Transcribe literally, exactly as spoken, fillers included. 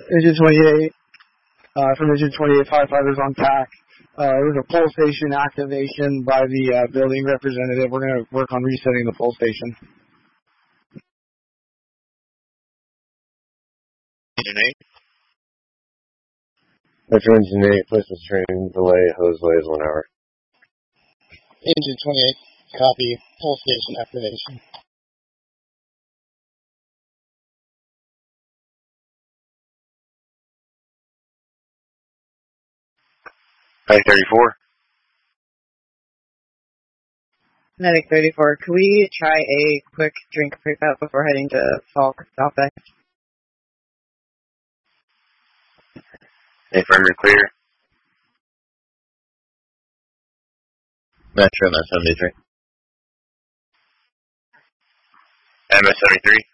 Engine twenty-eight, uh, from Engine twenty-eight, firefighters on T A C. Uh, there's a pole station activation by the uh, building representative. We're going to work on resetting the pole station. Engine eight. Metro Engine eight, placement training delay, hose lays one hour. Engine twenty-eight, copy, pole station activation. Medic thirty-four. Medic thirty-four, could we try a quick drink pickup before heading to Falk South Bay? Infirmary clear. Metro, M S seventy-three. M S seventy-three.